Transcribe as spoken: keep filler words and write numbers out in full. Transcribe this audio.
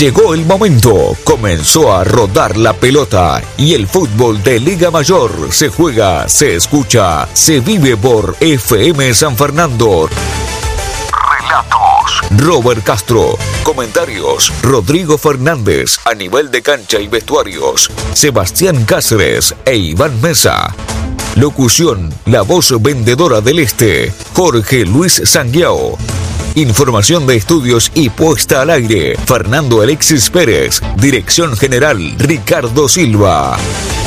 Llegó el momento, comenzó a rodar la pelota y el fútbol de Liga Mayor se juega, se escucha, se vive por F M San Fernando. Relatos, Robert Castro. Comentarios, Rodrigo Fernández. A nivel de cancha y vestuarios, Sebastián Cáceres e Iván Mesa. Locución, la voz vendedora del Este, Jorge Luis Sanguiao. Información de estudios y puesta al aire, Fernando Alexis Pérez. Dirección general, Ricardo Silva.